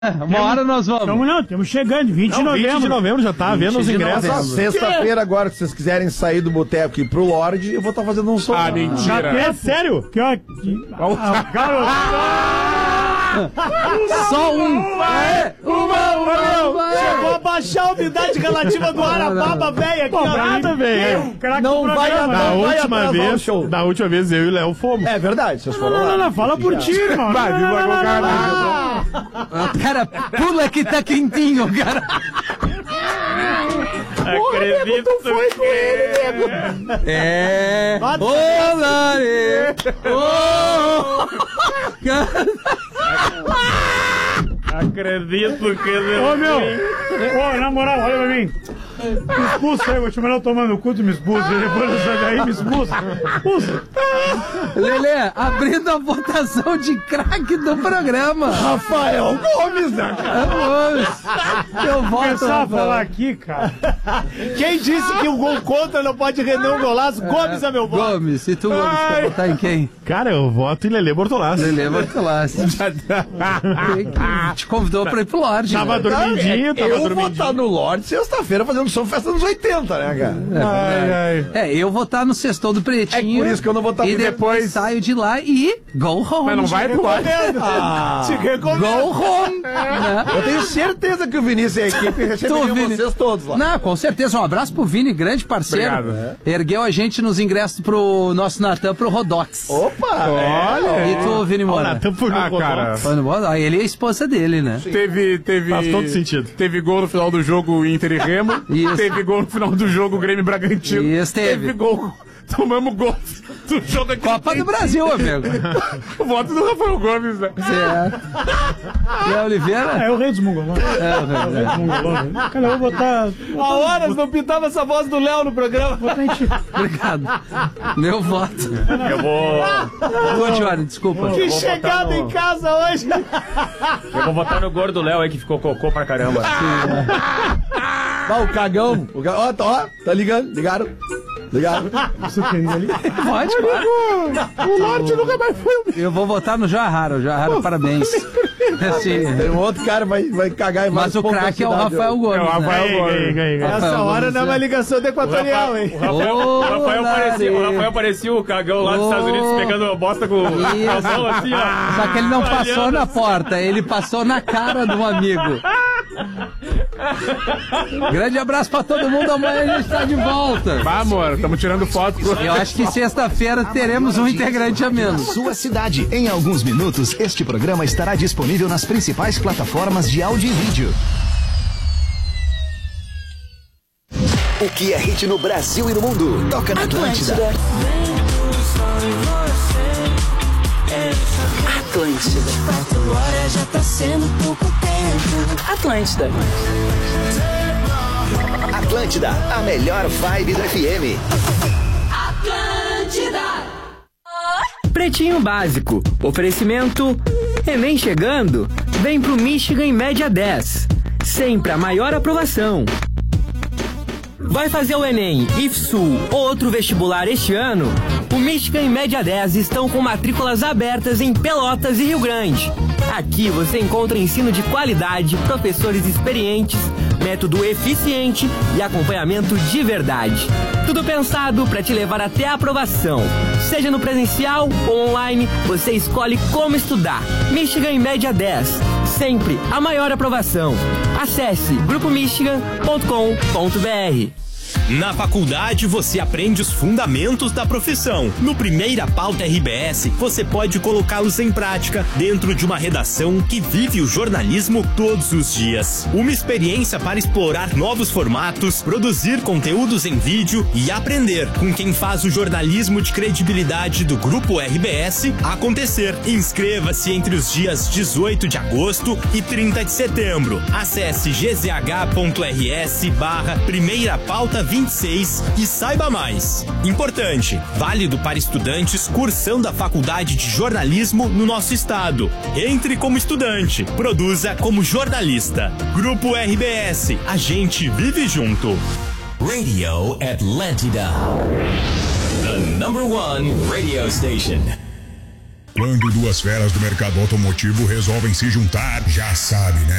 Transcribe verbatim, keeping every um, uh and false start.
Uma hora nós vamos. Vamos não, estamos chegando, vinte de novembro. vinte de novembro já tá vendo os ingressos. Sexta-feira agora, se vocês quiserem sair do boteco e ir pro Lorde, eu vou estar tá fazendo um som. Ah, mentira. É sério? Que, ó, que, ah, Só um. Vai, uma, uma, uma. Chegou a baixar a umidade relativa do ar, a baba velha aqui. Nada, velho. Não vai Da vai última vez, da última vez eu e o Léo fomos. É verdade, vocês foram Não, lá. não, não, fala por ti, irmão. Vai, viu, vai colocar. Cara, pula que tá quentinho, cara. Acredito tu foi com ele, nego. É. Olá, Acredito que ele. Ô, meu, ô, na moral, olha pra mim. Me expulsa aí, vou te mandar eu tomar no cu, tu me expulsa. Depois dessa daí, me expulsa. Expulsa. Lelê, abrindo a votação de craque do programa. Rafael Gomes, né? Vamos. Eu Vou voto. começar a falar aqui, cara. Quem disse que o gol contra não pode render um golaço? Gomes é meu voto. Gomes, e tu, Gomes, quer votar em quem? Cara, eu voto em Lelê Bortolassi. Lelê Bortolassi. Te convidou pra ir pro Lorde. Tava né? dormindinho, tava Eu vou dormindinho. estar no Lorde sexta-feira fazendo som festa nos oitenta, né, cara? Ai, ai. É, eu vou estar no Sextou do Pretinho. É por isso que eu não vou estar E primeiro. depois saio de lá e go home. Mas não vai pro Lorde. Ah, Te recomendo. Go home. Né? eu tenho certeza que o Vinícius e a equipe receberiam Vini. vocês todos lá. Não, com certeza. Um abraço pro Vini, grande parceiro. Obrigado. Ergueu a gente nos ingressos pro nosso Natan pro Rodox. Opa! Olha. E tu, Vini Moura? Ah, cara. Foi no Rodox? Ah, ele é a esposa dele, né? Teve, teve. Faz todo sentido. Teve gol no final do jogo Inter e Remo. Isso. Teve gol no final do jogo Grêmio e Bragantino. Isso, teve. gol. Tomamos gol do jogo aqui. Copa do Brasil, amigo. O voto do Rafael Gomes, né? É. Léo Oliveira? É o rei dos mongolões. É, o rei, é. Mongolões. Cara, eu vou botar... Há horas não pintava essa voz do Léo no programa. Obrigado. Meu voto. Eu vou. Ô, Johnny, desculpa. Que chegada em casa hoje. Eu vou votar no gordo Léo aí que ficou cocô pra caramba. Ah, o cagão. O ca... Ó, tá, ó, tá ligando? Ligaram? Ligaram? Pode, claro. O Norte nunca mais foi o Eu vou votar no Joahara. O Joahara, parabéns. Assim, Tem um outro cara que vai, vai cagar em mas vários o pontos da craque é o cidade. Rafael Gomes, É o Rafael né? Gomes. Rafael Essa hora Gomes, não é uma é. ligação do Equatorial, hein? O Rafael, o Rafael Ô, parecia, o Lari. Rafael parecia o cagão lá dos Estados Unidos pegando uma bosta com a mão assim, ó. Só que ele não passou Olhando na assim. porta, ele passou na cara de um amigo. Grande abraço pra todo mundo, amanhã a gente tá de volta. Bah, amor, estamos tirando foto pro... Eu acho que sexta-feira teremos um integrante a menos. Sua cidade. Em alguns minutos, este programa estará disponível nas principais plataformas de áudio e vídeo. O que é hit no Brasil e no mundo? Toca na Atlântida. Atlântida. Agora já tá sendo pouco tempo. Atlântida. Atlântida, a melhor vibe do F M. Atlântida. Pretinho Básico. Oferecimento Enem chegando. Vem pro Michigan em média dez. Sempre a maior aprovação. Vai fazer o Enem, IFSU ou outro vestibular este ano? O Michigan e Média dez estão com matrículas abertas em Pelotas e Rio Grande. Aqui você encontra ensino de qualidade, professores experientes, método eficiente e acompanhamento de verdade. Tudo pensado para te levar até a aprovação. Seja no presencial ou online, você escolhe como estudar. Michigan e Média dez. Sempre a maior aprovação. Acesse grupo michigan ponto com ponto b r. Na faculdade, você aprende os fundamentos da profissão. No Primeira Pauta R B S, você pode colocá-los em prática dentro de uma redação que vive o jornalismo todos os dias. Uma experiência para explorar novos formatos, produzir conteúdos em vídeo e aprender com quem faz o jornalismo de credibilidade do Grupo R B S acontecer. Inscreva-se entre os dias dezoito de agosto e trinta de setembro. Acesse gzh.rs barra Primeira Pauta vinte e seis e saiba mais. Importante, válido para estudantes cursando a Faculdade de Jornalismo no nosso estado. Entre como estudante, produza como jornalista. Grupo R B S, a gente vive junto. Radio Atlântida. The number one radio station. Quando duas feras do mercado automotivo resolvem se juntar, já sabe, né?